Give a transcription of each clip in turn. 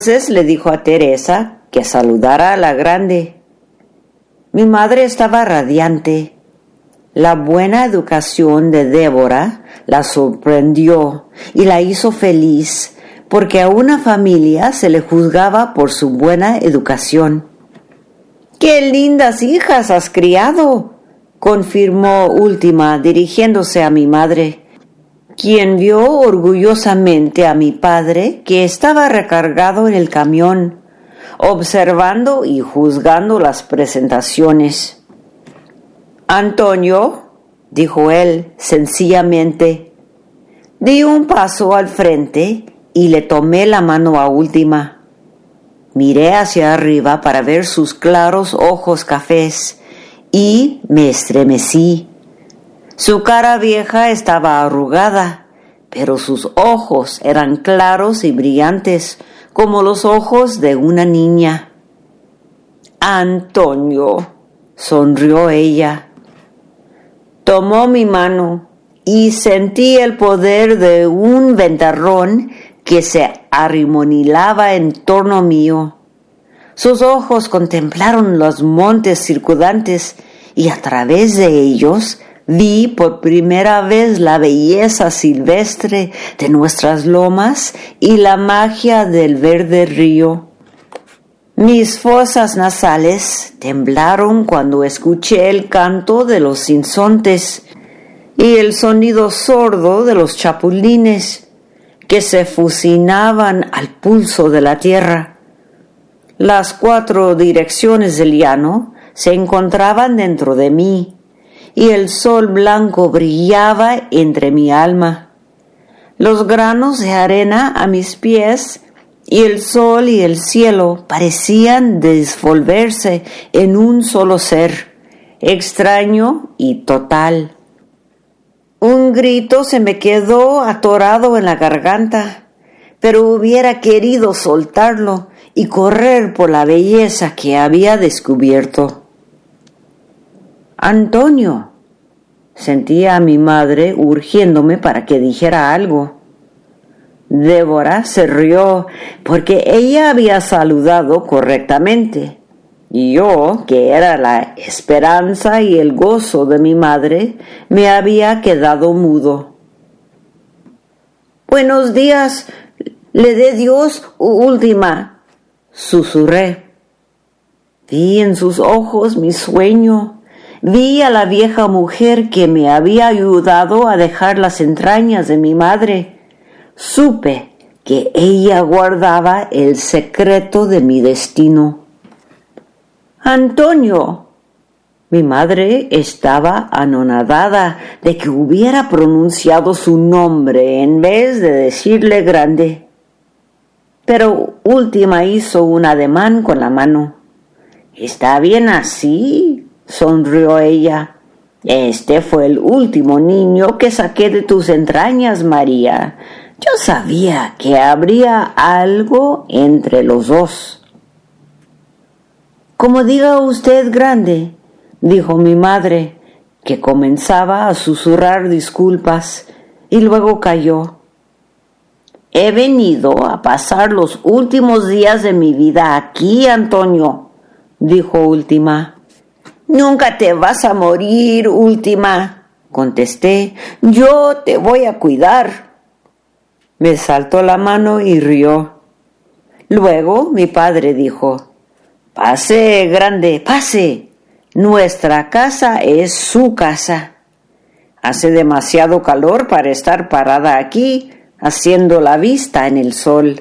Entonces le dijo a Teresa que saludara a la grande. Mi madre estaba radiante. La buena educación de Débora la sorprendió y la hizo feliz, porque a una familia se le juzgaba por su buena educación. ¡Qué lindas hijas has criado!, confirmó Última dirigiéndose a mi madre, quien vio orgullosamente a mi padre, que estaba recargado en el camión, observando y juzgando las presentaciones. Antonio, dijo él sencillamente, di un paso al frente y le tomé la mano a Última. Miré hacia arriba para ver sus claros ojos cafés y me estremecí. Su cara vieja estaba arrugada, pero sus ojos eran claros y brillantes, como los ojos de una niña. Antonio, sonrió ella. Tomó mi mano y sentí el poder de un ventarrón que se arremolinaba en torno mío. Sus ojos contemplaron los montes circundantes y a través de ellos vi por primera vez la belleza silvestre de nuestras lomas y la magia del verde río. Mis fosas nasales temblaron cuando escuché el canto de los sinsontes y el sonido sordo de los chapulines que se fusionaban al pulso de la tierra. Las 4 direcciones del llano se encontraban dentro de mí y el sol blanco brillaba entre mi alma. Los granos de arena a mis pies y el sol y el cielo parecían disolverse en un solo ser, extraño y total. Un grito se me quedó atorado en la garganta, pero hubiera querido soltarlo y correr por la belleza que había descubierto. Antonio, sentía a mi madre urgiéndome para que dijera algo. Débora se rió porque ella había saludado correctamente, y yo, que era la esperanza y el gozo de mi madre, me había quedado mudo. Buenos días, le dé Dios, Última, susurré. Vi en sus ojos mi sueño. Vi a la vieja mujer que me había ayudado a dejar las entrañas de mi madre. Supe que ella guardaba el secreto de mi destino. Antonio. Mi madre estaba anonadada de que hubiera pronunciado su nombre en vez de decirle grande. Pero Última hizo un ademán con la mano. ¿Está bien así?, sonrió ella. Este fue el último niño que saqué de tus entrañas, María. Yo sabía que habría algo entre los dos. Como diga usted, grande, dijo mi madre, que comenzaba a susurrar disculpas y luego calló. He venido a pasar los últimos días de mi vida aquí, Antonio, dijo Última. Nunca te vas a morir, Última, contesté. Yo te voy a cuidar. Me saltó la mano y rió. Luego mi padre dijo, pase, grande, pase. Nuestra casa es su casa. Hace demasiado calor para estar parada aquí, haciendo la vista en el sol.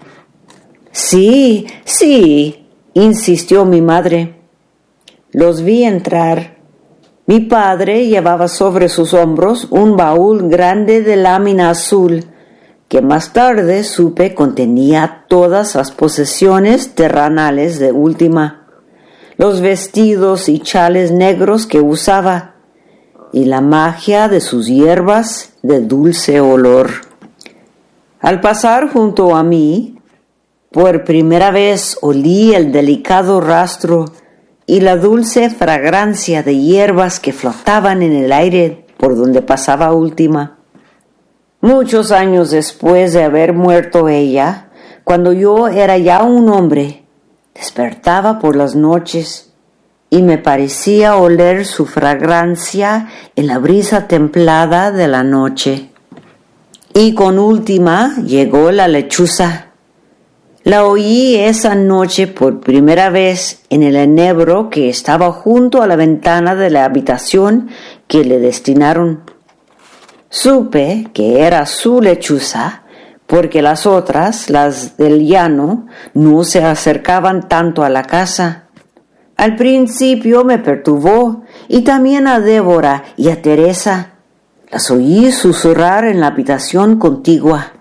Sí, insistió mi madre. Los vi entrar. Mi padre llevaba sobre sus hombros un baúl grande de lámina azul, que más tarde supe contenía todas las posesiones terrenales de Última, los vestidos y chales negros que usaba, y la magia de sus hierbas de dulce olor. Al pasar junto a mí, por primera vez olí el delicado rastro y la dulce fragancia de hierbas que flotaban en el aire por donde pasaba Última. Muchos años después de haber muerto ella, Cuando yo era ya un hombre, despertaba por las noches y me parecía oler su fragancia en la brisa templada de la noche. Y con última llegó la lechuza. La oí esa noche por primera vez en el enebro que estaba junto a la ventana de la habitación que le destinaron. Supe que era su lechuza porque las otras, las del llano, no se acercaban tanto a la casa. Al principio me perturbó, y también a Débora y a Teresa. Las oí susurrar en la habitación contigua.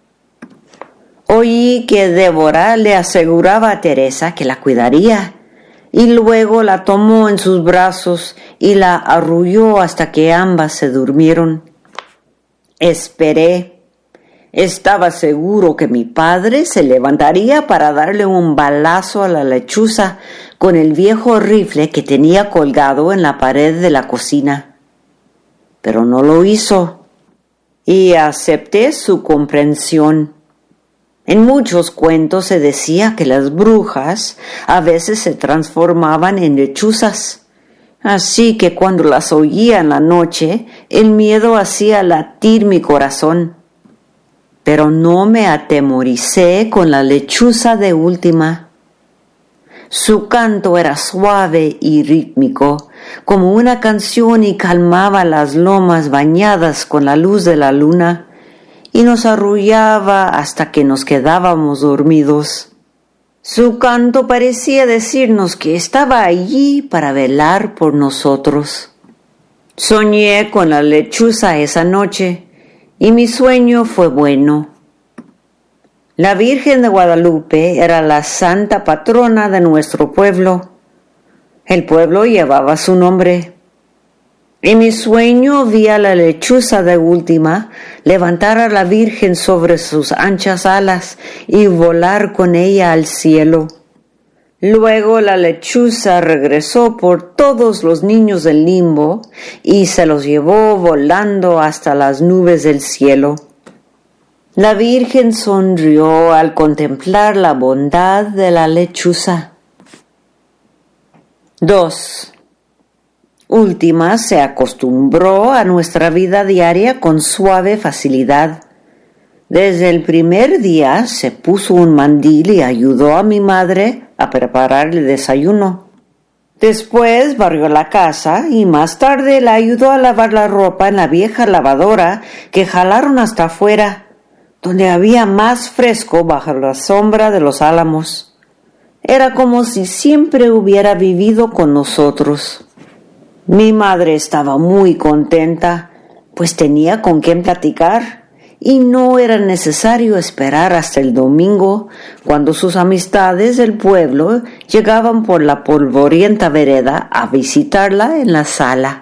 Oí que Débora le aseguraba a Teresa que la cuidaría, y luego la tomó en sus brazos y la arrulló hasta que ambas se durmieron. Esperé. Estaba seguro que mi padre se levantaría para darle un balazo a la lechuza con el viejo rifle que tenía colgado en la pared de la cocina. Pero no lo hizo, y acepté su comprensión. En muchos cuentos se decía que las brujas a veces se transformaban en lechuzas. Así que cuando las oía en la noche, el miedo hacía latir mi corazón. Pero no me atemoricé con la lechuza de última. Su canto era suave y rítmico, como una canción, y calmaba las lomas bañadas con la luz de la luna, y nos arrullaba hasta que nos quedábamos dormidos. Su canto parecía decirnos que estaba allí para velar por nosotros. Soñé con la lechuza esa noche, y mi sueño fue bueno. La Virgen de Guadalupe era la santa patrona de nuestro pueblo. El pueblo llevaba su nombre. En mi sueño vi a la lechuza de última levantar a la Virgen sobre sus anchas alas y volar con ella al cielo. Luego la lechuza regresó por todos los niños del limbo y se los llevó volando hasta las nubes del cielo. La Virgen sonrió al contemplar la bondad de la lechuza. 2. Última se acostumbró a nuestra vida diaria con suave facilidad. Desde el primer día se puso un mandil y ayudó a mi madre a preparar el desayuno. Después barrió la casa y más tarde la ayudó a lavar la ropa en la vieja lavadora que jalaron hasta afuera, donde había más fresco bajo la sombra de los álamos. Era como si siempre hubiera vivido con nosotros. Mi madre estaba muy contenta, pues tenía con quién platicar, y no era necesario esperar hasta el domingo, cuando sus amistades del pueblo llegaban por la polvorienta vereda a visitarla en la sala.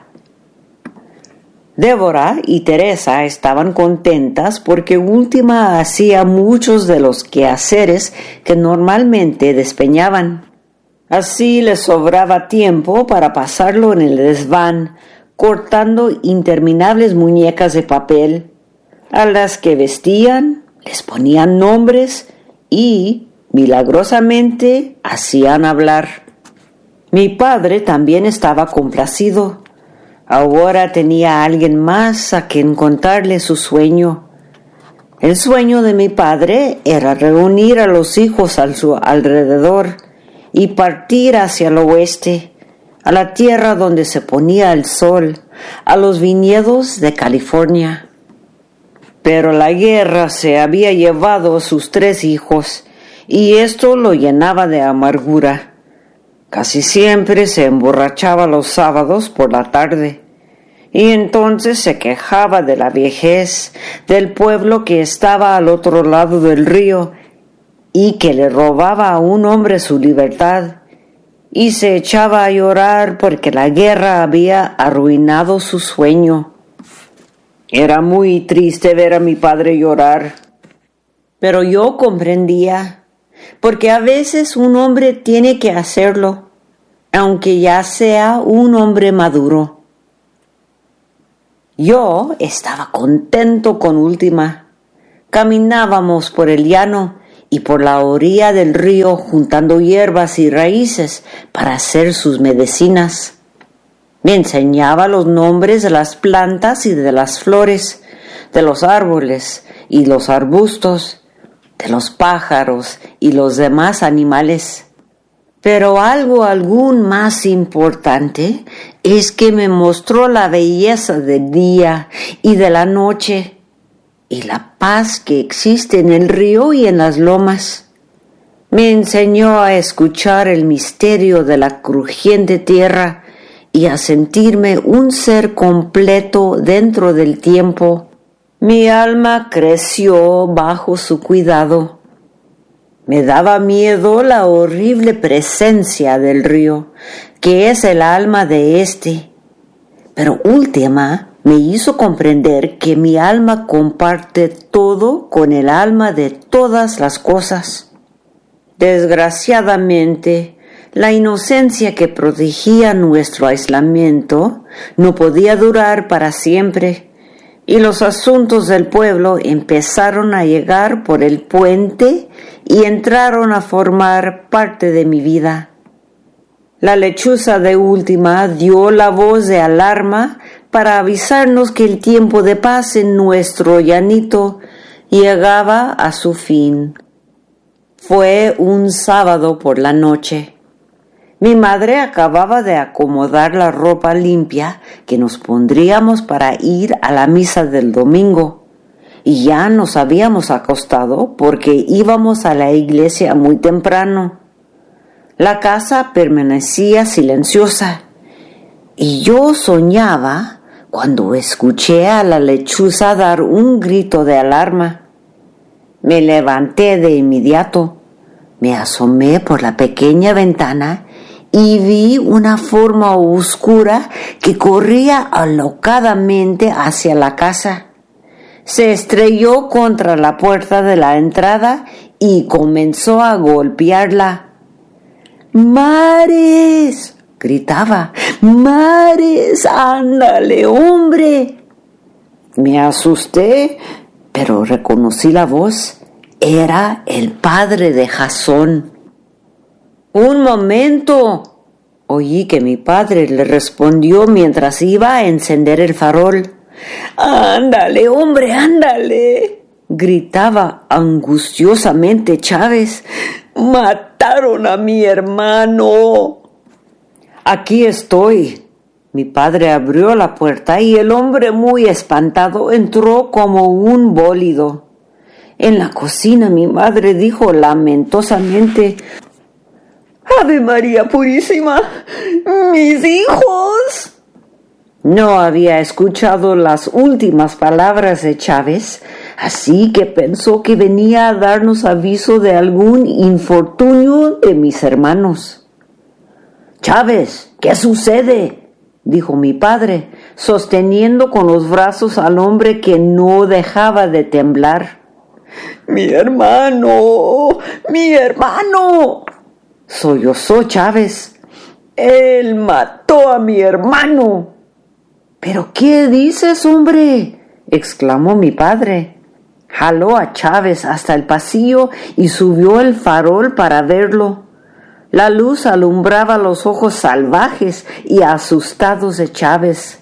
Débora y Teresa estaban contentas porque Última hacía muchos de los quehaceres que normalmente despeñaban. Así les sobraba tiempo para pasarlo en el desván, cortando interminables muñecas de papel, a las que vestían, les ponían nombres y, milagrosamente, hacían hablar. Mi padre también estaba complacido. Ahora tenía a alguien más a quien contarle su sueño. El sueño de mi padre era reunir a los hijos a su alrededor y partir hacia el oeste, a la tierra donde se ponía el sol, a los viñedos de California. Pero la guerra se había llevado a sus 3 hijos, y esto lo llenaba de amargura. Casi siempre se emborrachaba los sábados por la tarde, y entonces se quejaba de la vejez del pueblo que estaba al otro lado del río y que le robaba a un hombre su libertad, y se echaba a llorar porque la guerra había arruinado su sueño. Era muy triste ver a mi padre llorar, pero yo comprendía, porque a veces un hombre tiene que hacerlo, aunque ya sea un hombre maduro. Yo estaba contento con Última. Caminábamos por el llano y por la orilla del río juntando hierbas y raíces para hacer sus medicinas. Me enseñaba los nombres de las plantas y de las flores, de los árboles y los arbustos, de los pájaros y los demás animales. Pero algo aún más importante es que me mostró la belleza del día y de la noche y la paz que existe en el río y en las lomas. Me enseñó a escuchar el misterio de la crujiente tierra y a sentirme un ser completo dentro del tiempo. Mi alma creció bajo su cuidado. Me daba miedo la horrible presencia del río, que es el alma de éste. Pero última me hizo comprender que mi alma comparte todo con el alma de todas las cosas. Desgraciadamente, la inocencia que protegía nuestro aislamiento no podía durar para siempre, y los asuntos del pueblo empezaron a llegar por el puente y entraron a formar parte de mi vida. La lechuza de última dio la voz de alarma para avisarnos que el tiempo de paz en nuestro llanito llegaba a su fin. Fue un sábado por la noche. Mi madre acababa de acomodar la ropa limpia que nos pondríamos para ir a la misa del domingo, y ya nos habíamos acostado porque íbamos a la iglesia muy temprano. La casa permanecía silenciosa, y yo soñaba cuando escuché a la lechuza dar un grito de alarma. Me levanté de inmediato, me asomé por la pequeña ventana y vi una forma oscura que corría alocadamente hacia la casa. Se estrelló contra la puerta de la entrada y comenzó a golpearla. ¡Mares!, gritaba. ¡Mares! ¡Ándale, hombre! Me asusté, pero reconocí la voz. Era el padre de Jasón. ¡Un momento!, oí que mi padre le respondió mientras iba a encender el farol. ¡Ándale, hombre, ándale!, gritaba angustiosamente Chávez. ¡Mataron a mi hermano! Aquí estoy. Mi padre abrió la puerta y el hombre, muy espantado, entró como un bólido. En la cocina mi madre dijo lamentosamente: ¡Ave María Purísima! ¡Mis hijos! No había escuchado las últimas palabras de Chávez, así que pensó que venía a darnos aviso de algún infortunio de mis hermanos. «Chávez, ¿qué sucede?», dijo mi padre, sosteniendo con los brazos al hombre que no dejaba de temblar. «¡Mi hermano! ¡Mi hermano!», sollozó Chávez. «Él mató a mi hermano». «¿Pero qué dices, hombre?», exclamó mi padre. Jaló a Chávez hasta el pasillo y subió el farol para verlo. La luz alumbraba los ojos salvajes y asustados de Chávez.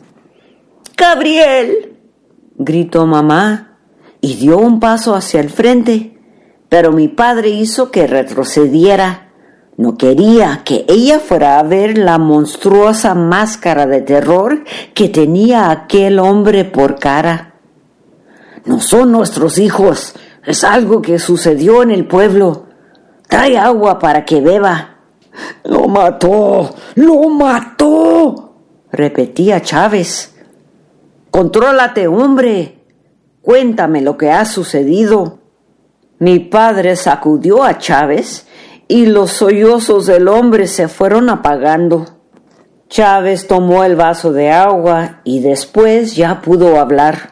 «¡Gabriel!», gritó mamá, y dio un paso hacia el frente, pero mi padre hizo que retrocediera. No quería que ella fuera a ver la monstruosa máscara de terror que tenía aquel hombre por cara. «No son nuestros hijos, es algo que sucedió en el pueblo. Trae agua para que beba». «¡Lo mató! ¡Lo mató!», repetía Chávez. «Contrólate, hombre. Cuéntame lo que ha sucedido». Mi padre sacudió a Chávez y los sollozos del hombre se fueron apagando. Chávez tomó el vaso de agua y después ya pudo hablar.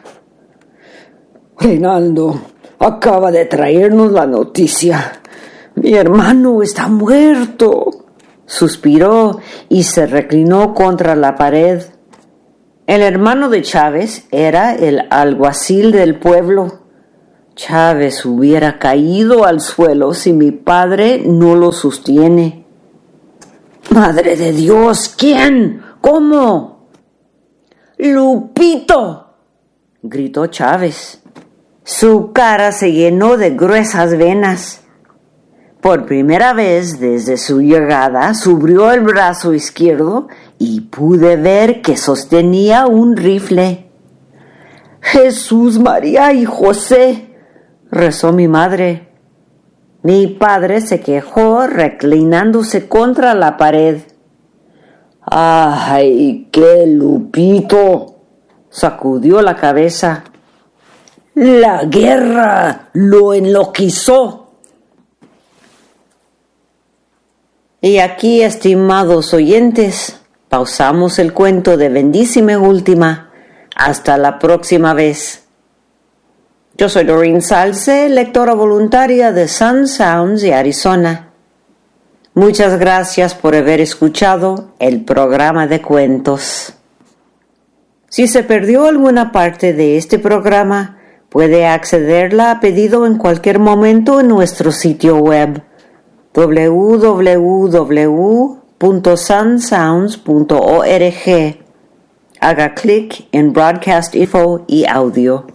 «Reinaldo acaba de traernos la noticia. Mi hermano está muerto», suspiró y se reclinó contra la pared. El hermano de Chávez era el alguacil del pueblo. Chávez hubiera caído al suelo si mi padre no lo sostiene. ¡Madre de Dios! ¿Quién? ¿Cómo? ¡Lupito!, gritó Chávez. Su cara se llenó de gruesas venas. Por primera vez desde su llegada, subió el brazo izquierdo y pude ver que sostenía un rifle. «Jesús, María y José», rezó mi madre. Mi padre se quejó reclinándose contra la pared. «¡Ay, qué Lupito!», sacudió la cabeza. «La guerra lo enloqueció». Y aquí, estimados oyentes, pausamos el cuento de Bendícime Última. Hasta la próxima vez. Yo soy Doreen Salce, lectora voluntaria de Sun Sounds de Arizona. Muchas gracias por haber escuchado el programa de cuentos. Si se perdió alguna parte de este programa, puede accederla a pedido en cualquier momento en nuestro sitio web www.sunsounds.org. Haga clic en Broadcast Info y Audio.